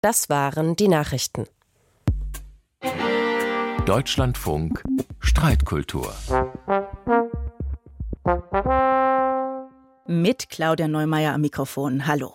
Das waren die Nachrichten. Deutschlandfunk Streitkultur. Mit Claudia Neumeier am Mikrofon. Hallo.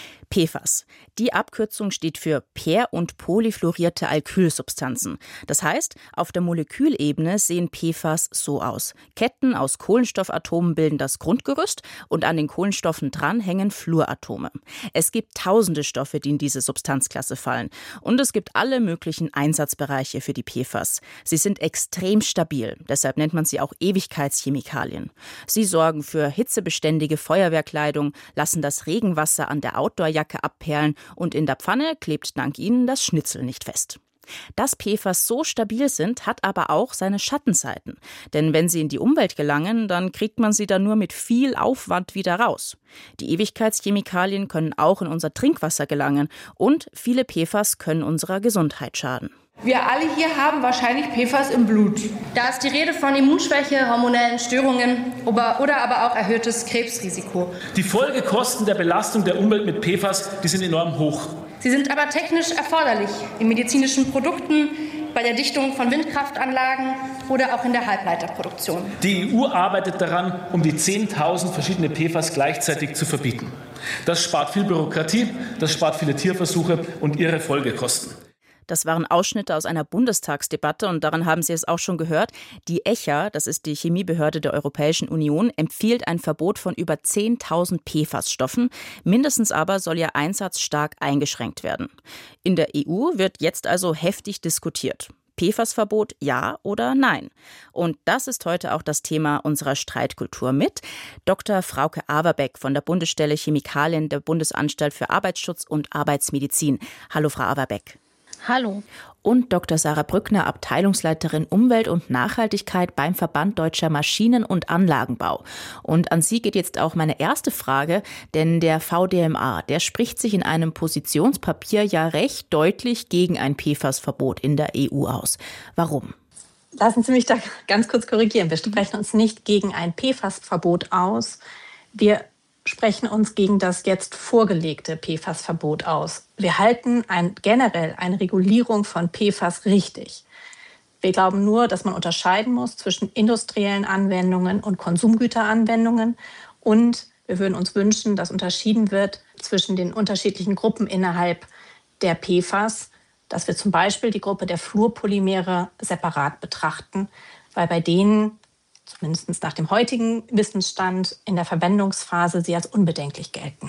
PFAS. Die Abkürzung steht für per- und polyfluorierte Alkylsubstanzen. Das heißt, auf der Molekülebene sehen PFAS so aus. Ketten aus Kohlenstoffatomen bilden das Grundgerüst und an den Kohlenstoffen dran hängen Fluoratome. Es gibt tausende Stoffe, die in diese Substanzklasse fallen. Und es gibt alle möglichen Einsatzbereiche für die PFAS. Sie sind extrem stabil, deshalb nennt man sie auch Ewigkeitschemikalien. Sie sorgen für hitzebeständige Feuerwehrkleidung, lassen das Regenwasser an der Outdoorjacke abperlen und in der Pfanne klebt dank ihnen das Schnitzel nicht fest. Dass PFAS so stabil sind, hat aber auch seine Schattenseiten. Denn wenn sie in die Umwelt gelangen, dann kriegt man sie dann nur mit viel Aufwand wieder raus. Die Ewigkeitschemikalien können auch in unser Trinkwasser gelangen und viele PFAS können unserer Gesundheit schaden. Wir alle hier haben wahrscheinlich PFAS im Blut. Da ist die Rede von Immunschwäche, hormonellen Störungen oder aber auch erhöhtes Krebsrisiko. Die Folgekosten der Belastung der Umwelt mit PFAS, die sind enorm hoch. Sie sind aber technisch erforderlich in medizinischen Produkten, bei der Dichtung von Windkraftanlagen oder auch in der Halbleiterproduktion. Die EU arbeitet daran, um die 10.000 verschiedene PFAS gleichzeitig zu verbieten. Das spart viel Bürokratie, das spart viele Tierversuche und ihre Folgekosten. Das waren Ausschnitte aus einer Bundestagsdebatte und daran haben Sie es auch schon gehört. Die ECHA, das ist die Chemiebehörde der Europäischen Union, empfiehlt ein Verbot von über 10.000 PFAS-Stoffen. Mindestens aber soll ihr Einsatz stark eingeschränkt werden. In der EU wird jetzt also heftig diskutiert. PFAS-Verbot, ja oder nein? Und das ist heute auch das Thema unserer Streitkultur mit Dr. Frauke Averbeck von der Bundesstelle Chemikalien der Bundesanstalt für Arbeitsschutz und Arbeitsmedizin. Hallo, Frau Averbeck. Hallo. Und Dr. Sarah Brückner, Abteilungsleiterin Umwelt und Nachhaltigkeit beim Verband Deutscher Maschinen- und Anlagenbau. Und an Sie geht jetzt auch meine erste Frage, denn der VDMA, der spricht sich in einem Positionspapier ja recht deutlich gegen ein PFAS-Verbot in der EU aus. Warum? Lassen Sie mich da ganz kurz korrigieren. Wir sprechen uns nicht gegen ein PFAS-Verbot aus. Wir sprechen uns gegen das jetzt vorgelegte PFAS-Verbot aus. Wir halten generell eine Regulierung von PFAS richtig. Wir glauben nur, dass man unterscheiden muss zwischen industriellen Anwendungen und Konsumgüteranwendungen. Und wir würden uns wünschen, dass unterschieden wird zwischen den unterschiedlichen Gruppen innerhalb der PFAS, dass wir zum Beispiel die Gruppe der Fluorpolymere separat betrachten, weil bei denen zumindest nach dem heutigen Wissensstand in der Verwendungsphase sie als unbedenklich gelten.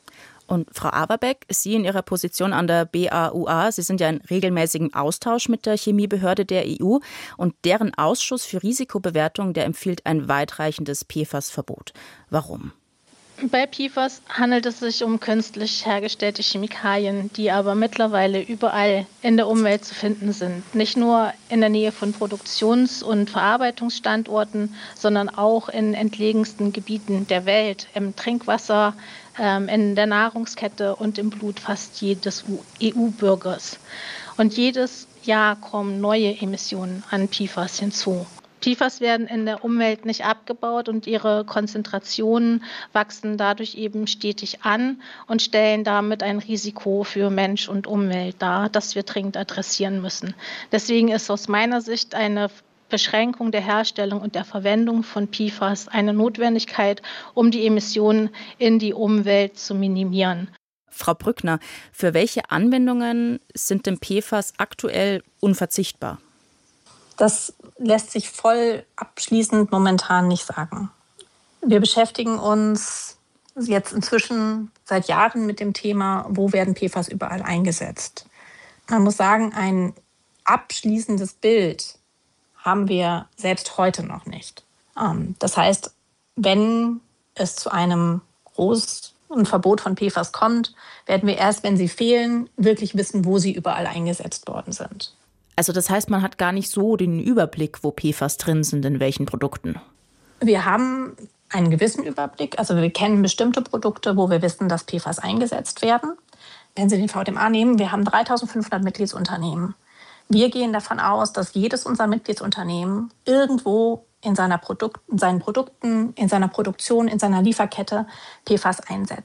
Und Frau Averbeck, Sie in Ihrer Position an der BAUA, Sie sind ja in regelmäßigem Austausch mit der Chemiebehörde der EU und deren Ausschuss für Risikobewertung, der empfiehlt ein weitreichendes PFAS-Verbot. Warum? Bei PFAS handelt es sich um künstlich hergestellte Chemikalien, die aber mittlerweile überall in der Umwelt zu finden sind. Nicht nur in der Nähe von Produktions- und Verarbeitungsstandorten, sondern auch in entlegensten Gebieten der Welt, im Trinkwasser, in der Nahrungskette und im Blut fast jedes EU-Bürgers. Und jedes Jahr kommen neue Emissionen an PFAS hinzu. PFAS werden in der Umwelt nicht abgebaut und ihre Konzentrationen wachsen dadurch eben stetig an und stellen damit ein Risiko für Mensch und Umwelt dar, das wir dringend adressieren müssen. Deswegen ist aus meiner Sicht eine Beschränkung der Herstellung und der Verwendung von PFAS eine Notwendigkeit, um die Emissionen in die Umwelt zu minimieren. Frau Brückner, für welche Anwendungen sind denn PFAS aktuell unverzichtbar? Das lässt sich voll abschließend momentan nicht sagen. Wir beschäftigen uns jetzt inzwischen seit Jahren mit dem Thema, wo werden PFAS überall eingesetzt. Man muss sagen, ein abschließendes Bild haben wir selbst heute noch nicht. Das heißt, wenn es zu einem großen Verbot von PFAS kommt, werden wir erst, wenn sie fehlen, wirklich wissen, wo sie überall eingesetzt worden sind. Also das heißt, man hat gar nicht so den Überblick, wo PFAS drin sind, in welchen Produkten? Wir haben einen gewissen Überblick. Also wir kennen bestimmte Produkte, wo wir wissen, dass PFAS eingesetzt werden. Wenn Sie den VDMA nehmen, wir haben 3.500 Mitgliedsunternehmen. Wir gehen davon aus, dass jedes unserer Mitgliedsunternehmen irgendwo in seinen Produkten, in seiner Produktion, in seiner Lieferkette PFAS einsetzt.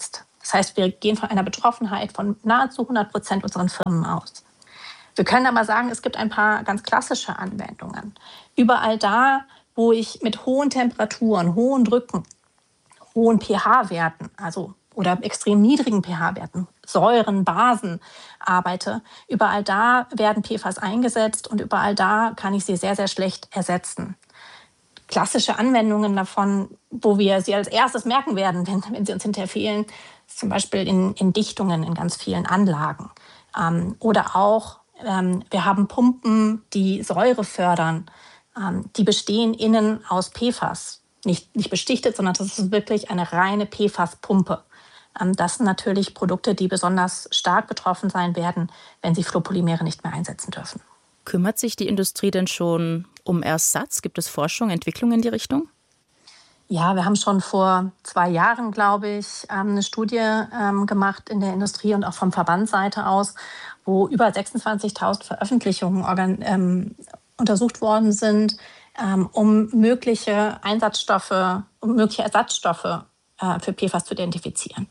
Das heißt, wir gehen von einer Betroffenheit von nahezu 100% unserer Firmen aus. Wir können aber sagen, es gibt ein paar ganz klassische Anwendungen. Überall da, wo ich mit hohen Temperaturen, hohen Drücken, hohen pH-Werten, oder extrem niedrigen pH-Werten, Säuren, Basen arbeite, überall da werden PFAS eingesetzt und überall da kann ich sie sehr, sehr schlecht ersetzen. Klassische Anwendungen davon, wo wir sie als erstes merken werden, wenn sie uns hinterher fehlen, ist zum Beispiel in Dichtungen in ganz vielen Anlagen. Oder auch, wir haben Pumpen, die Säure fördern, die bestehen innen aus PFAS. Nicht bestichtet, sondern das ist wirklich eine reine PFAS-Pumpe. Das sind natürlich Produkte, die besonders stark betroffen sein werden, wenn sie Fluorpolymere nicht mehr einsetzen dürfen. Kümmert sich die Industrie denn schon um Ersatz? Gibt es Forschung, Entwicklung in die Richtung? Ja, wir haben schon vor 2 Jahren, glaube ich, eine Studie gemacht in der Industrie und auch vom Verbandsseite aus, wo über 26.000 Veröffentlichungen untersucht worden sind, um mögliche Ersatzstoffe für PFAS zu identifizieren.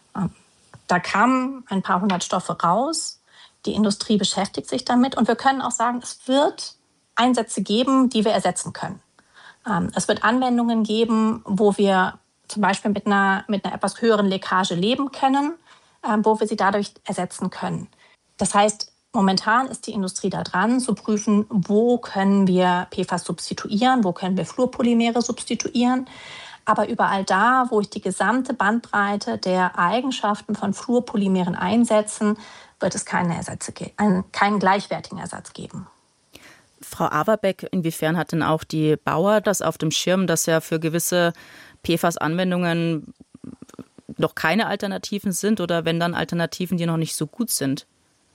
Da kamen ein paar 100 Stoffe raus. Die Industrie beschäftigt sich damit und wir können auch sagen, es wird Einsätze geben, die wir ersetzen können. Es wird Anwendungen geben, wo wir zum Beispiel mit einer etwas höheren Leckage leben können, wo wir sie dadurch ersetzen können. Das heißt, momentan ist die Industrie da dran, zu prüfen, wo können wir PFAS substituieren, wo können wir Fluorpolymere substituieren. Aber überall da, wo ich die gesamte Bandbreite der Eigenschaften von Fluorpolymeren einsetzen, wird es keinen gleichwertigen Ersatz geben. Frau Averbeck, inwiefern hat denn auch die Bauer das auf dem Schirm, dass ja für gewisse PFAS-Anwendungen noch keine Alternativen sind oder wenn dann Alternativen, die noch nicht so gut sind?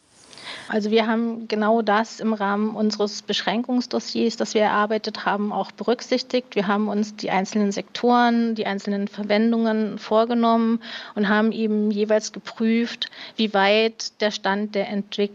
Also wir haben genau das im Rahmen unseres Beschränkungsdossiers, das wir erarbeitet haben, auch berücksichtigt. Wir haben uns die einzelnen Sektoren, die einzelnen Verwendungen vorgenommen und haben eben jeweils geprüft, wie weit der Stand der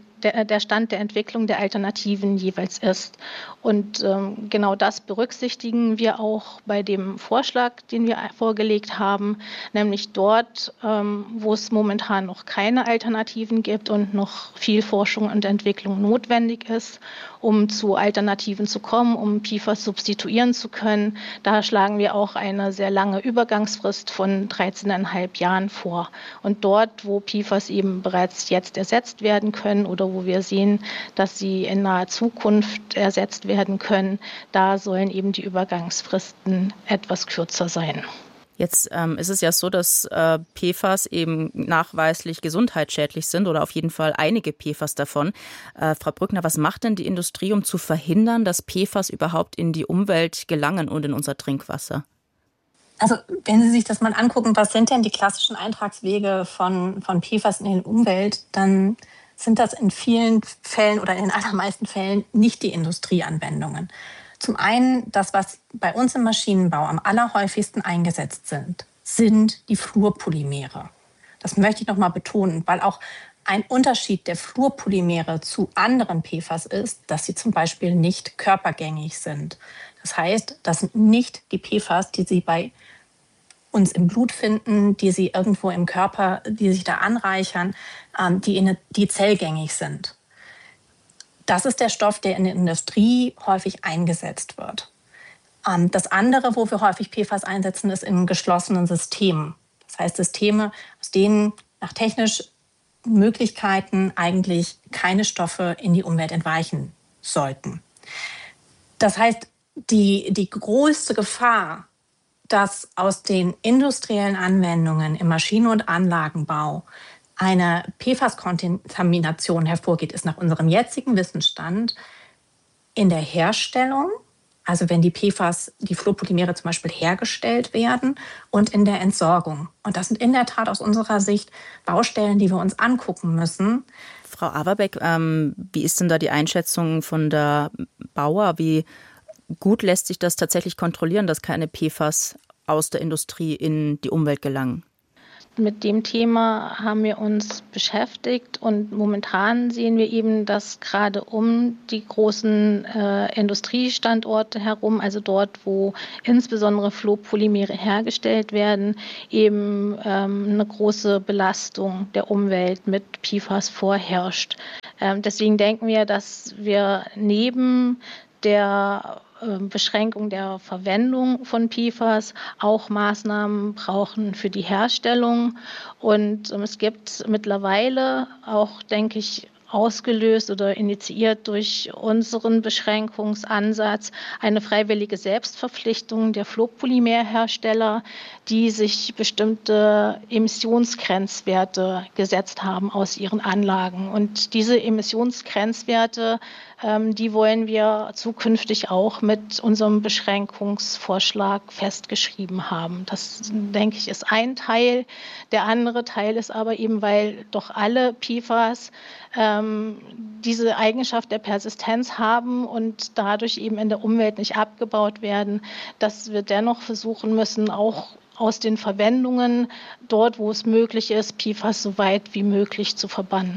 Entwicklung der Alternativen jeweils ist. Und genau das berücksichtigen wir auch bei dem Vorschlag, den wir vorgelegt haben, nämlich dort, wo es momentan noch keine Alternativen gibt und noch viel Forschung und Entwicklung notwendig ist, um zu Alternativen zu kommen, um PFAS substituieren zu können. Da schlagen wir auch eine sehr lange Übergangsfrist von 13,5 Jahren vor. Und dort, wo PFAS eben bereits jetzt ersetzt werden können oder wo wir sehen, dass sie in naher Zukunft ersetzt werden können, da sollen eben die Übergangsfristen etwas kürzer sein. Jetzt ist es ja so, dass PFAS eben nachweislich gesundheitsschädlich sind oder auf jeden Fall einige PFAS davon. Frau Brückner, was macht denn die Industrie, um zu verhindern, dass PFAS überhaupt in die Umwelt gelangen und in unser Trinkwasser? Also wenn Sie sich das mal angucken, was sind denn die klassischen Eintragswege von PFAS in die Umwelt, dann sind das in vielen Fällen oder in den allermeisten Fällen nicht die Industrieanwendungen. Zum einen, das, was bei uns im Maschinenbau am allerhäufigsten eingesetzt sind die Fluorpolymere. Das möchte ich noch mal betonen, weil auch ein Unterschied der Fluorpolymere zu anderen PFAS ist, dass sie zum Beispiel nicht körpergängig sind. Das heißt, das sind nicht die PFAS, die Sie bei uns im Blut finden, die Sie irgendwo im Körper, die sich da anreichern, die zellgängig sind. Das ist der Stoff, der in der Industrie häufig eingesetzt wird. Das andere, wo wir häufig PFAS einsetzen, ist in geschlossenen Systemen. Das heißt Systeme, aus denen nach technischen Möglichkeiten eigentlich keine Stoffe in die Umwelt entweichen sollten. Das heißt, die größte Gefahr, dass aus den industriellen Anwendungen im Maschinen- und Anlagenbau eine PFAS-Kontamination hervorgeht, ist nach unserem jetzigen Wissensstand in der Herstellung, also wenn die Fluorpolymere zum Beispiel hergestellt werden, und in der Entsorgung. Und das sind in der Tat aus unserer Sicht Baustellen, die wir uns angucken müssen. Frau Averbeck, wie ist denn da die Einschätzung von der Bauer? Wie gut lässt sich das tatsächlich kontrollieren, dass keine PFAS aus der Industrie in die Umwelt gelangen? Mit dem Thema haben wir uns beschäftigt und momentan sehen wir eben, dass gerade um die großen Industriestandorte herum, also dort, wo insbesondere Fluorpolymere hergestellt werden, eben eine große Belastung der Umwelt mit PFAS vorherrscht. Deswegen denken wir, dass wir neben der Beschränkung der Verwendung von PFAS auch Maßnahmen brauchen für die Herstellung. Und es gibt mittlerweile auch, denke ich, ausgelöst oder initiiert durch unseren Beschränkungsansatz eine freiwillige Selbstverpflichtung der Fluorpolymerhersteller, die sich bestimmte Emissionsgrenzwerte gesetzt haben aus ihren Anlagen. Und diese Emissionsgrenzwerte, die wollen wir zukünftig auch mit unserem Beschränkungsvorschlag festgeschrieben haben. Das, denke ich, ist ein Teil. Der andere Teil ist aber eben, weil doch alle PFAS diese Eigenschaft der Persistenz haben und dadurch eben in der Umwelt nicht abgebaut werden, dass wir dennoch versuchen müssen, auch aus den Verwendungen dort, wo es möglich ist, PFAS so weit wie möglich zu verbannen.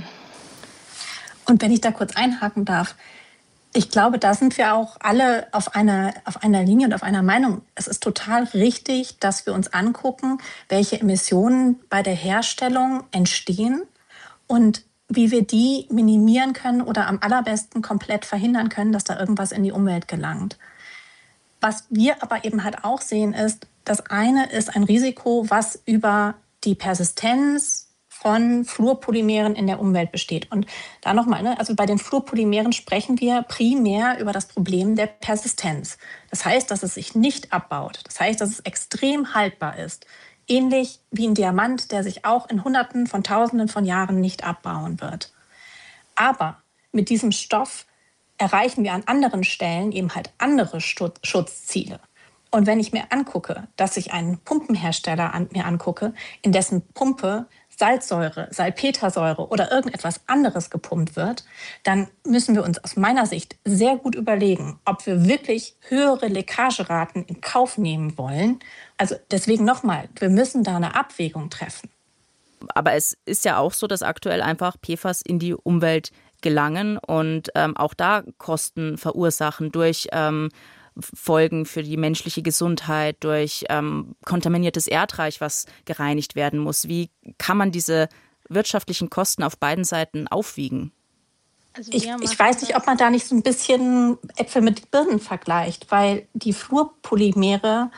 Und wenn ich da kurz einhaken darf, ich glaube, da sind wir auch alle auf einer Linie und auf einer Meinung. Es ist total richtig, dass wir uns angucken, welche Emissionen bei der Herstellung entstehen und wie wir die minimieren können oder am allerbesten komplett verhindern können, dass da irgendwas in die Umwelt gelangt. Was wir aber eben halt auch sehen ist, das eine ist ein Risiko, was über die Persistenz von Fluorpolymeren in der Umwelt besteht. Und da nochmal, also bei den Fluorpolymeren sprechen wir primär über das Problem der Persistenz. Das heißt, dass es sich nicht abbaut. Das heißt, dass es extrem haltbar ist. Ähnlich wie ein Diamant, der sich auch in Hunderten von Tausenden von Jahren nicht abbauen wird. Aber mit diesem Stoff erreichen wir an anderen Stellen eben halt andere Schutzziele. Und wenn ich mir angucke, dass ich einen Pumpenhersteller mir angucke, in dessen Pumpe Salzsäure, Salpetersäure oder irgendetwas anderes gepumpt wird, dann müssen wir uns aus meiner Sicht sehr gut überlegen, ob wir wirklich höhere Leckageraten in Kauf nehmen wollen. Also deswegen nochmal, wir müssen da eine Abwägung treffen. Aber es ist ja auch so, dass aktuell einfach PFAS in die Umwelt gelangen und auch da Kosten verursachen durch Folgen für die menschliche Gesundheit, durch kontaminiertes Erdreich, was gereinigt werden muss. Wie kann man diese wirtschaftlichen Kosten auf beiden Seiten aufwiegen? Also ich weiß nicht, ob man da nicht so ein bisschen Äpfel mit Birnen vergleicht, weil die Fluorpolymere,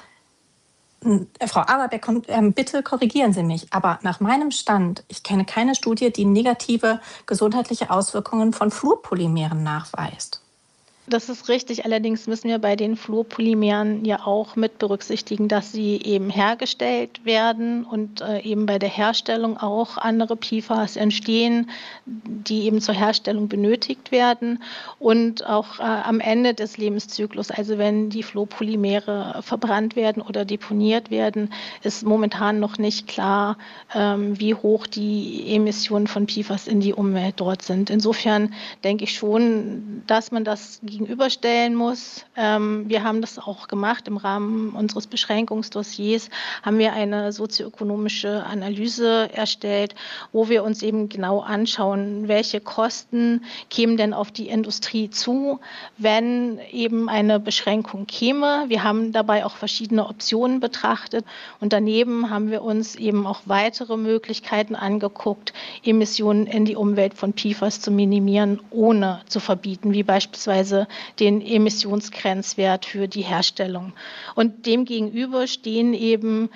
Frau Aberbeck, bitte korrigieren Sie mich, aber nach meinem Stand, ich kenne keine Studie, die negative gesundheitliche Auswirkungen von Fluorpolymeren nachweist. Das ist richtig. Allerdings müssen wir bei den Fluorpolymeren ja auch mit berücksichtigen, dass sie eben hergestellt werden und eben bei der Herstellung auch andere PFAS entstehen, die eben zur Herstellung benötigt werden. Und auch am Ende des Lebenszyklus, also wenn die Fluorpolymere verbrannt werden oder deponiert werden, ist momentan noch nicht klar, wie hoch die Emissionen von PFAS in die Umwelt dort sind. Insofern denke ich schon, dass man das gegenüberstellen muss. Wir haben das auch gemacht im Rahmen unseres Beschränkungsdossiers, haben wir eine sozioökonomische Analyse erstellt, wo wir uns eben genau anschauen, welche Kosten kämen denn auf die Industrie zu, wenn eben eine Beschränkung käme. Wir haben dabei auch verschiedene Optionen betrachtet und daneben haben wir uns eben auch weitere Möglichkeiten angeguckt, Emissionen in die Umwelt von PFAS zu minimieren, ohne zu verbieten, wie beispielsweise den Emissionsgrenzwert für die Herstellung. Und demgegenüber stehen eben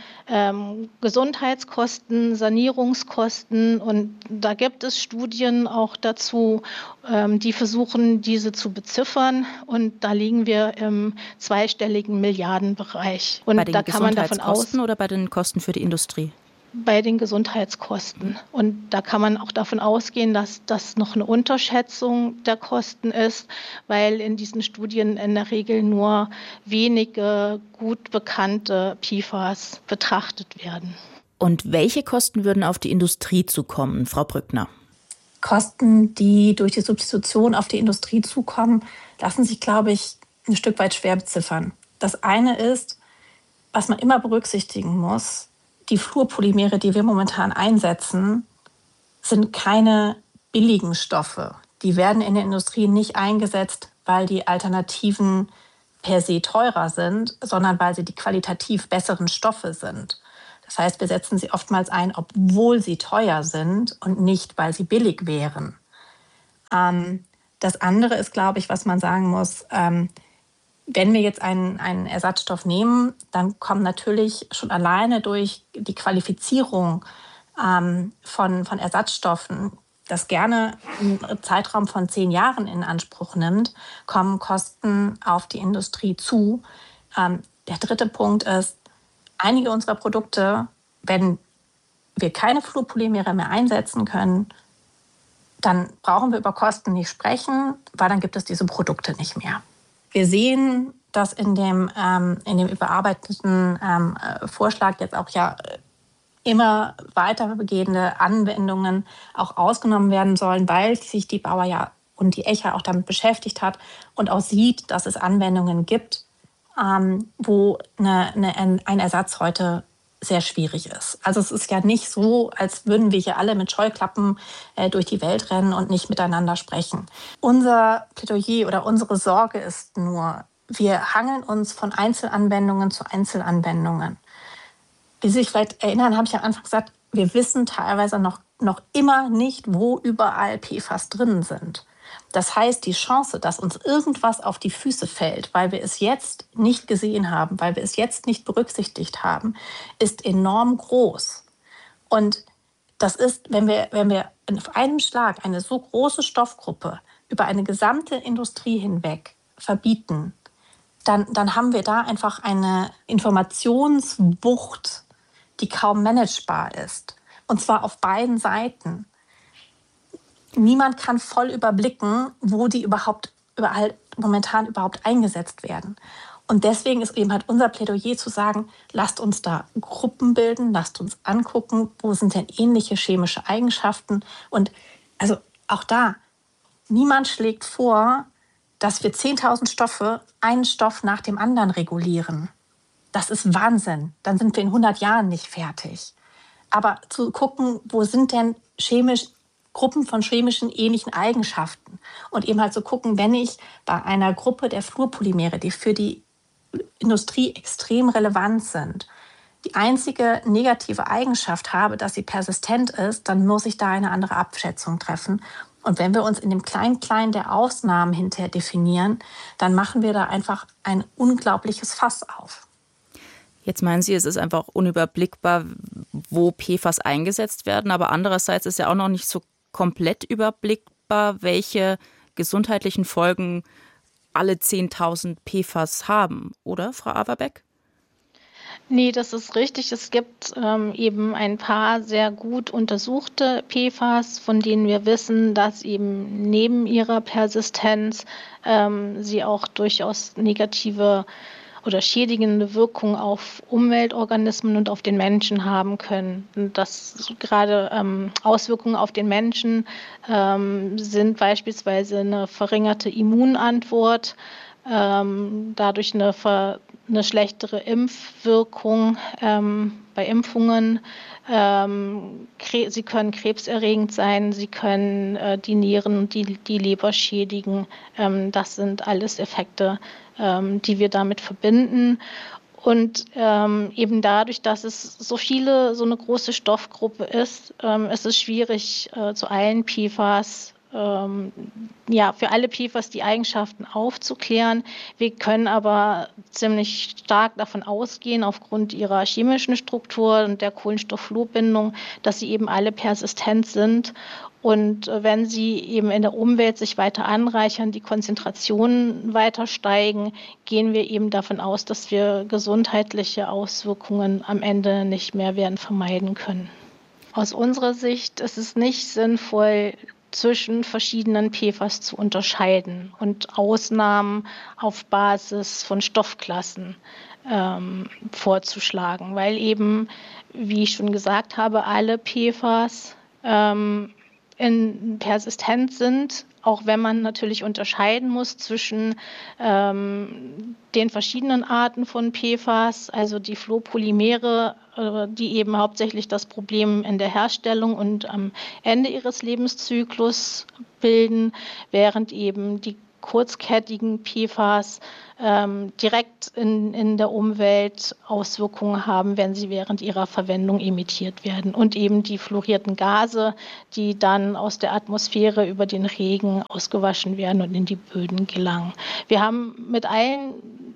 Gesundheitskosten, Sanierungskosten und da gibt es Studien auch dazu, die versuchen, diese zu beziffern und da liegen wir im zweistelligen Milliardenbereich. Und bei den da kann man davon Gesundheitskosten oder bei den Kosten für die Industrie? Bei den Gesundheitskosten. Und da kann man auch davon ausgehen, dass das noch eine Unterschätzung der Kosten ist, weil in diesen Studien in der Regel nur wenige gut bekannte PFAS betrachtet werden. Und welche Kosten würden auf die Industrie zukommen, Frau Brückner? Kosten, die durch die Substitution auf die Industrie zukommen, lassen sich, glaube ich, ein Stück weit schwer beziffern. Das eine ist, was man immer berücksichtigen muss, die Fluorpolymere, die wir momentan einsetzen, sind keine billigen Stoffe. Die werden in der Industrie nicht eingesetzt, weil die Alternativen per se teurer sind, sondern weil sie die qualitativ besseren Stoffe sind. Das heißt, wir setzen sie oftmals ein, obwohl sie teuer sind und nicht, weil sie billig wären. Das andere ist, glaube ich, was man sagen muss, wenn wir jetzt einen Ersatzstoff nehmen, dann kommen natürlich schon alleine durch die Qualifizierung von Ersatzstoffen, das gerne einen Zeitraum von 10 Jahren in Anspruch nimmt, kommen Kosten auf die Industrie zu. Der dritte Punkt ist, einige unserer Produkte, wenn wir keine Fluorpolymere mehr einsetzen können, dann brauchen wir über Kosten nicht sprechen, weil dann gibt es diese Produkte nicht mehr. Wir sehen, dass in dem überarbeiteten Vorschlag jetzt auch ja immer weitergehende Anwendungen auch ausgenommen werden sollen, weil sich die Bauer ja und die ECHA auch damit beschäftigt hat und auch sieht, dass es Anwendungen gibt, wo ein Ersatz heute sehr schwierig ist. Also es ist ja nicht so, als würden wir hier alle mit Scheuklappen durch die Welt rennen und nicht miteinander sprechen. Unser Plädoyer oder unsere Sorge ist nur, wir hangeln uns von Einzelanwendungen zu Einzelanwendungen. Wie Sie sich vielleicht erinnern, habe ich am Anfang gesagt, wir wissen teilweise noch immer nicht, wo überall PFAS drin sind. Das heißt, die Chance, dass uns irgendwas auf die Füße fällt, weil wir es jetzt nicht gesehen haben, weil wir es jetzt nicht berücksichtigt haben, ist enorm groß. Und das ist, wenn wir auf einen Schlag eine so große Stoffgruppe über eine gesamte Industrie hinweg verbieten, dann haben wir da einfach eine Informationswucht, die kaum managebar ist. Und zwar auf beiden Seiten. Niemand kann voll überblicken, wo die momentan überhaupt eingesetzt werden. Und deswegen ist eben halt unser Plädoyer zu sagen, lasst uns da Gruppen bilden, lasst uns angucken, wo sind denn ähnliche chemische Eigenschaften. Und also auch da, niemand schlägt vor, dass wir 10.000 Stoffe, einen Stoff nach dem anderen regulieren. Das ist Wahnsinn. Dann sind wir in 100 Jahren nicht fertig. Aber zu gucken, wo sind denn Gruppen von chemischen ähnlichen Eigenschaften. Und eben halt zu gucken, wenn ich bei einer Gruppe der Fluorpolymere, die für die Industrie extrem relevant sind, die einzige negative Eigenschaft habe, dass sie persistent ist, dann muss ich da eine andere Abschätzung treffen. Und wenn wir uns in dem Klein-Klein der Ausnahmen hinterher definieren, dann machen wir da einfach ein unglaubliches Fass auf. Jetzt meinen Sie, es ist einfach unüberblickbar, wo PFAS eingesetzt werden, aber andererseits ist ja auch noch nicht so komplett überblickbar, welche gesundheitlichen Folgen alle 10.000 PFAS haben, oder, Frau Averbeck? Nee, das ist richtig. Es gibt eben ein paar sehr gut untersuchte PFAS, von denen wir wissen, dass eben neben ihrer Persistenz sie auch durchaus negative oder schädigende Wirkung auf Umweltorganismen und auf den Menschen haben können. Und das gerade Auswirkungen auf den Menschen sind beispielsweise eine verringerte Immunantwort, dadurch eine schlechtere Impfwirkung bei Impfungen. Sie können krebserregend sein, sie können die Nieren und die Leber schädigen. Das sind alles Effekte, die wir damit verbinden. Und eben dadurch, dass es so eine große Stoffgruppe ist, ist es schwierig, zu allen PFAS für alle PFAS die Eigenschaften aufzuklären. Wir können aber ziemlich stark davon ausgehen, aufgrund ihrer chemischen Struktur und der Kohlenstofffluorbindung, dass sie eben alle persistent sind. Und wenn sie eben in der Umwelt sich weiter anreichern, die Konzentrationen weiter steigen, gehen wir eben davon aus, dass wir gesundheitliche Auswirkungen am Ende nicht mehr werden vermeiden können. Aus unserer Sicht ist es nicht sinnvoll, zwischen verschiedenen PFAS zu unterscheiden und Ausnahmen auf Basis von Stoffklassen vorzuschlagen, weil eben, wie ich schon gesagt habe, alle PFAS persistent sind, auch wenn man natürlich unterscheiden muss zwischen den verschiedenen Arten von PFAS, also die Fluorpolymere, die eben hauptsächlich das Problem in der Herstellung und am Ende ihres Lebenszyklus bilden, während eben die kurzkettigen PFAS direkt in der Umwelt Auswirkungen haben, wenn sie während ihrer Verwendung emittiert werden. Und eben die fluorierten Gase, die dann aus der Atmosphäre über den Regen ausgewaschen werden und in die Böden gelangen. Wir haben mit allen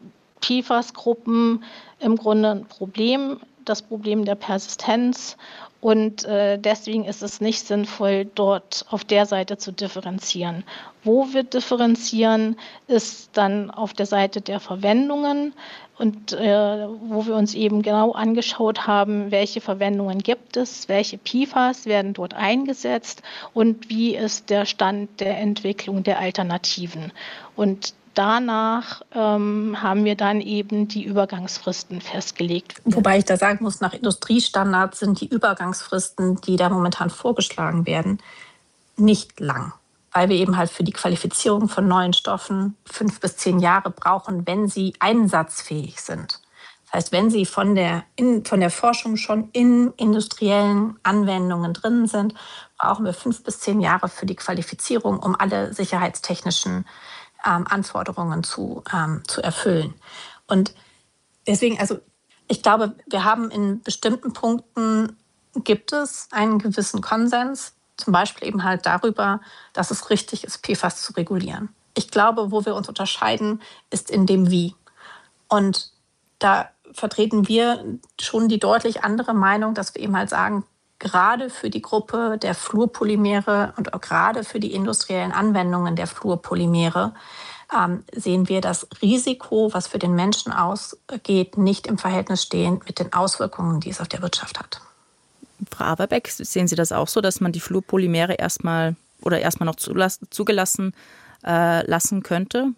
PFAS-Gruppen im Grunde ein Problem, das Problem der Persistenz. Und deswegen ist es nicht sinnvoll, dort auf der Seite zu differenzieren. Wo wir differenzieren, ist dann auf der Seite der Verwendungen und wo wir uns eben genau angeschaut haben, welche Verwendungen gibt es, welche PFAS werden dort eingesetzt und wie ist der Stand der Entwicklung der Alternativen. Und danach haben wir dann eben die Übergangsfristen festgelegt. Wobei ich da sagen muss, nach Industriestandards sind die Übergangsfristen, die da momentan vorgeschlagen werden, nicht lang. Weil wir eben halt für die Qualifizierung von neuen Stoffen 5 bis 10 Jahre brauchen, wenn sie einsatzfähig sind. Das heißt, wenn sie von der Forschung schon in industriellen Anwendungen drin sind, brauchen wir 5 bis 10 Jahre für die Qualifizierung, um alle sicherheitstechnischen Anforderungen zu erfüllen. Und deswegen, also ich glaube, wir haben in bestimmten Punkten, gibt es einen gewissen Konsens, zum Beispiel eben halt darüber, dass es richtig ist, PFAS zu regulieren. Ich glaube, wo wir uns unterscheiden, ist in dem Wie. Und da vertreten wir schon die deutlich andere Meinung, dass wir eben halt sagen, gerade für die Gruppe der Fluorpolymere und auch gerade für die industriellen Anwendungen der Fluorpolymere sehen wir das Risiko, was für den Menschen ausgeht, nicht im Verhältnis stehen mit den Auswirkungen, die es auf der Wirtschaft hat. Frau Averbeck, sehen Sie das auch so, dass man die Fluorpolymere erstmal noch zugelassen lassen könnte?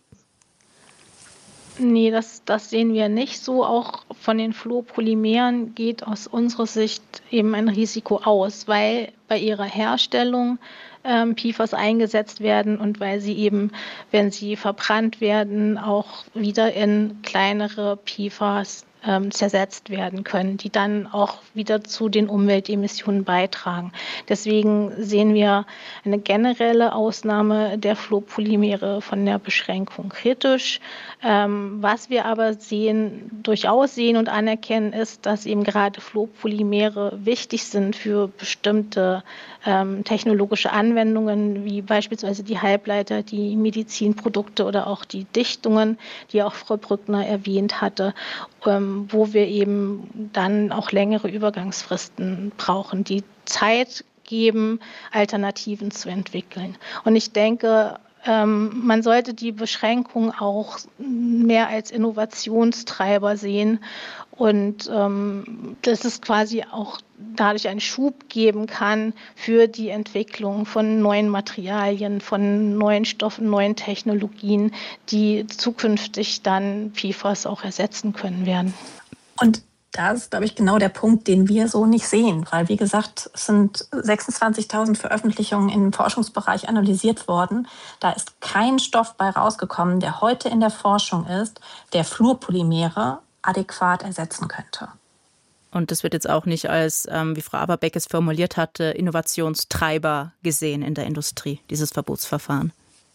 Nee, das sehen wir nicht so. Auch von den Fluorpolymeren geht aus unserer Sicht eben ein Risiko aus, weil bei ihrer Herstellung PFAS eingesetzt werden und weil sie eben, wenn sie verbrannt werden, auch wieder in kleinere PFAS zersetzt werden können, die dann auch wieder zu den Umweltemissionen beitragen. Deswegen sehen wir eine generelle Ausnahme der Fluorpolymere von der Beschränkung kritisch. Was wir aber durchaus sehen und anerkennen, ist, dass eben gerade Fluorpolymere wichtig sind für bestimmte technologische Anwendungen, wie beispielsweise die Halbleiter, die Medizinprodukte oder auch die Dichtungen, die auch Frau Brückner erwähnt hatte, wo wir eben dann auch längere Übergangsfristen brauchen, die Zeit geben, Alternativen zu entwickeln. Und ich denke, man sollte die Beschränkung auch mehr als Innovationstreiber sehen und dass es quasi auch dadurch einen Schub geben kann für die Entwicklung von neuen Materialien, von neuen Stoffen, neuen Technologien, die zukünftig dann PFAS auch ersetzen können werden. Und das ist, glaube ich, genau der Punkt, den wir so nicht sehen. Weil, wie gesagt, es sind 26.000 Veröffentlichungen im Forschungsbereich analysiert worden. Da ist kein Stoff bei rausgekommen, der heute in der Forschung ist, der Fluorpolymere adäquat ersetzen könnte. Und das wird jetzt auch nicht als, wie Frau Averbeck es formuliert hatte, Innovationstreiber gesehen in der Industrie, dieses Verbotsverfahren.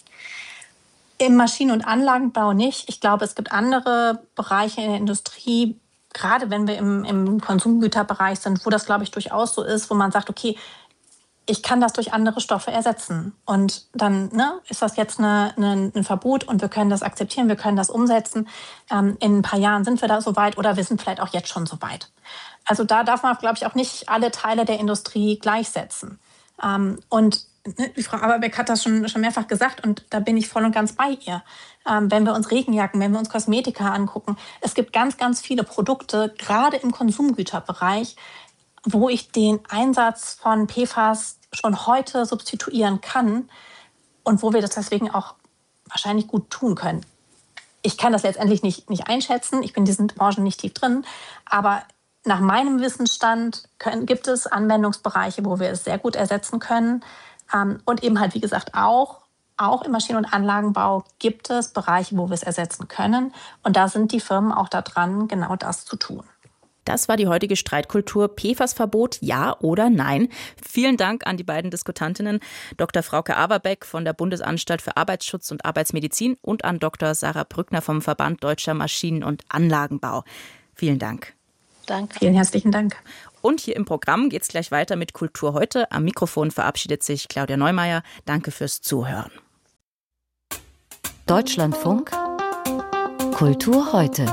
Im Maschinen- und Anlagenbau nicht. Ich glaube, es gibt andere Bereiche in der Industrie, gerade wenn wir im Konsumgüterbereich sind, wo das, glaube ich, durchaus so ist, wo man sagt, okay, ich kann das durch andere Stoffe ersetzen. Und dann ist das jetzt ein Verbot und wir können das akzeptieren, wir können das umsetzen. In ein paar Jahren sind wir da so weit oder wir sind vielleicht auch jetzt schon so weit. Also da darf man, glaube ich, auch nicht alle Teile der Industrie gleichsetzen. Und die Frau Averbeck hat das schon mehrfach gesagt und da bin ich voll und ganz bei ihr. Wenn wir uns Regenjacken, wenn wir uns Kosmetika angucken, es gibt ganz, ganz viele Produkte, gerade im Konsumgüterbereich, wo ich den Einsatz von PFAS schon heute substituieren kann und wo wir das deswegen auch wahrscheinlich gut tun können. Ich kann das letztendlich nicht einschätzen, ich bin in diesen Branchen nicht tief drin, aber nach meinem Wissensstand gibt es Anwendungsbereiche, wo wir es sehr gut ersetzen können. Und eben halt, wie gesagt, auch im Maschinen- und Anlagenbau gibt es Bereiche, wo wir es ersetzen können. Und da sind die Firmen auch da dran, genau das zu tun. Das war die heutige Streitkultur. PFAS-Verbot, ja oder nein? Vielen Dank an die beiden Diskutantinnen, Dr. Frauke Averbeck von der Bundesanstalt für Arbeitsschutz und Arbeitsmedizin und an Dr. Sarah Brückner vom Verband Deutscher Maschinen- und Anlagenbau. Vielen Dank. Danke. Vielen herzlichen Dank. Und hier im Programm geht es gleich weiter mit Kultur heute. Am Mikrofon verabschiedet sich Claudia Neumeier. Danke fürs Zuhören. Deutschlandfunk Kultur heute.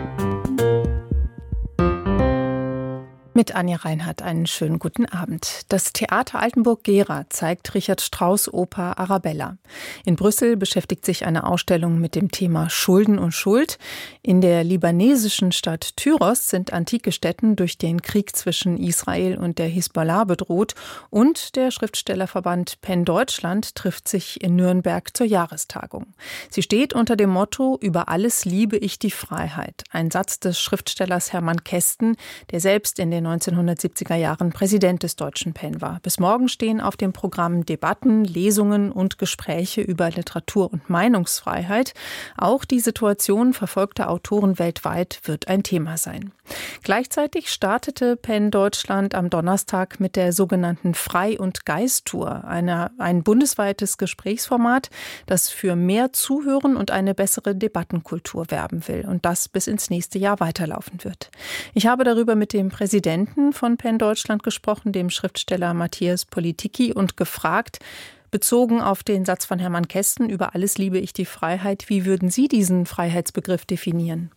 Mit Anja Reinhardt einen schönen guten Abend. Das Theater Altenburg-Gera zeigt Richard Strauss' Oper Arabella. In Brüssel beschäftigt sich eine Ausstellung mit dem Thema Schulden und Schuld. In der libanesischen Stadt Tyros sind antike Stätten durch den Krieg zwischen Israel und der Hisbollah bedroht. Und der Schriftstellerverband PEN Deutschland trifft sich in Nürnberg zur Jahrestagung. Sie steht unter dem Motto „Über alles liebe ich die Freiheit". Ein Satz des Schriftstellers Hermann Kästen, der selbst in den 1970er Jahren Präsident des Deutschen PEN war. Bis morgen stehen auf dem Programm Debatten, Lesungen und Gespräche über Literatur- und Meinungsfreiheit. Auch die Situation verfolgter Autoren weltweit wird ein Thema sein. Gleichzeitig startete PEN Deutschland am Donnerstag mit der sogenannten Frei- und Geist-Tour, ein bundesweites Gesprächsformat, das für mehr Zuhören und eine bessere Debattenkultur werben will und das bis ins nächste Jahr weiterlaufen wird. Ich habe darüber mit dem Präsidenten von PEN Deutschland gesprochen, dem Schriftsteller Matthias Politicki, und gefragt, bezogen auf den Satz von Hermann Kästen, „Über alles liebe ich die Freiheit", wie würden Sie diesen Freiheitsbegriff definieren?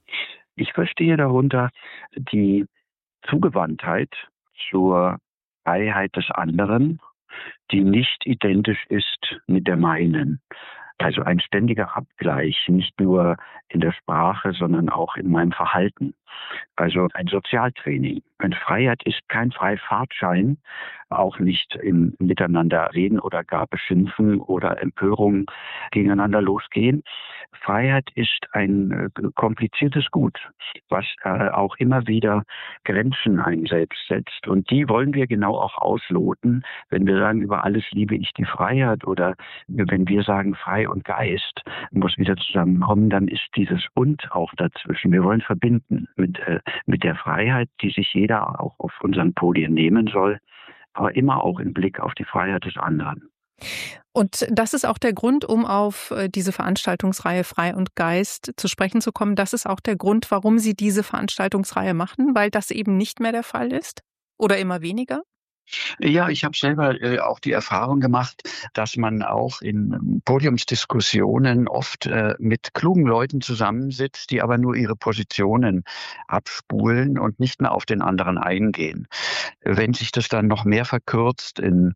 Ich verstehe darunter die Zugewandtheit zur Freiheit des anderen, die nicht identisch ist mit der meinen. Also ein ständiger Abgleich, nicht nur in der Sprache, sondern auch in meinem Verhalten. Also ein Sozialtraining. Und Freiheit ist kein Freifahrtschein, auch nicht im Miteinander reden oder gar beschimpfen oder Empörungen gegeneinander losgehen. Freiheit ist ein kompliziertes Gut, was auch immer wieder Grenzen einem selbst setzt. Und die wollen wir genau auch ausloten, wenn wir sagen, über alles liebe ich die Freiheit, oder wenn wir sagen, frei und Geist muss wieder zusammenkommen, dann ist dieses und auch dazwischen. Wir wollen verbinden mit der Freiheit, die sich jeder auch auf unseren Podien nehmen soll, aber immer auch im Blick auf die Freiheit des anderen. Und das ist auch der Grund, um auf diese Veranstaltungsreihe Frei und Geist zu sprechen zu kommen. Das ist auch der Grund, warum Sie diese Veranstaltungsreihe machen, weil das eben nicht mehr der Fall ist oder immer weniger? Ja, ich habe selber auch die Erfahrung gemacht, dass man auch in Podiumsdiskussionen oft mit klugen Leuten zusammensitzt, die aber nur ihre Positionen abspulen und nicht mehr auf den anderen eingehen. Wenn sich das dann noch mehr verkürzt in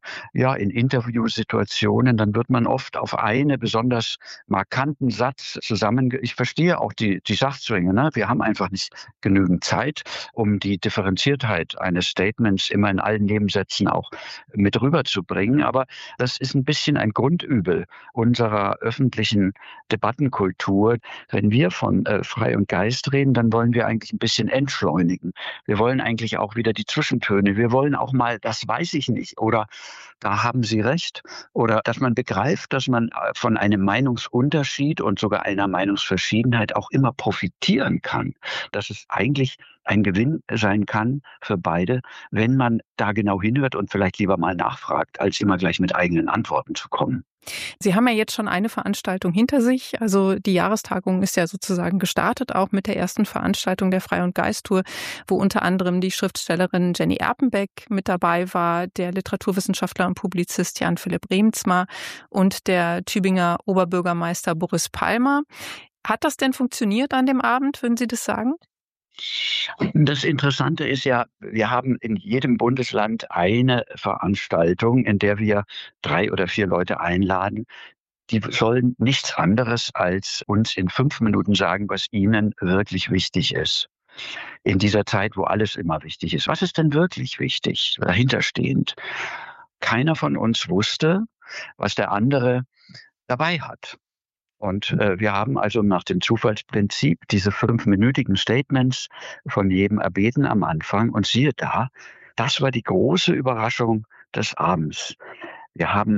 Interviewsituationen, dann wird man oft auf einen besonders markanten Satz ich verstehe auch die Sachzwänge, ne? Wir haben einfach nicht genügend Zeit, um die Differenziertheit eines Statements immer in allen Nebensätzen auch mit rüberzubringen. Aber das ist ein bisschen ein Grundübel unserer öffentlichen Debattenkultur. Wenn wir von Frei und Geist reden, dann wollen wir eigentlich ein bisschen entschleunigen. Wir wollen eigentlich auch wieder die Zwischentöne. Wir wollen auch mal, das weiß ich nicht, oder da haben Sie recht, oder dass man begreift, dass man von einem Meinungsunterschied und sogar einer Meinungsverschiedenheit auch immer profitieren kann. Dass es eigentlich ein Gewinn sein kann für beide, wenn man da genau hinhört und vielleicht lieber mal nachfragt, als immer gleich mit eigenen Antworten zu kommen. Sie haben ja jetzt schon eine Veranstaltung hinter sich. Also die Jahrestagung ist ja sozusagen gestartet, auch mit der ersten Veranstaltung der Frei- und Geist-Tour, wo unter anderem die Schriftstellerin Jenny Erpenbeck mit dabei war, der Literaturwissenschaftler und Publizist Jan-Philipp Reemtsma und der Tübinger Oberbürgermeister Boris Palmer. Hat das denn funktioniert an dem Abend, würden Sie das sagen? Das Interessante ist ja, wir haben in jedem Bundesland eine Veranstaltung, in der wir 3 oder 4 Leute einladen. Die sollen nichts anderes als uns in 5 Minuten sagen, was ihnen wirklich wichtig ist. In dieser Zeit, wo alles immer wichtig ist. Was ist denn wirklich wichtig, dahinterstehend? Keiner von uns wusste, was der andere dabei hat. Und wir haben also nach dem Zufallsprinzip diese 5-minütigen Statements von jedem erbeten am Anfang. Und siehe da, das war die große Überraschung des Abends. Wir haben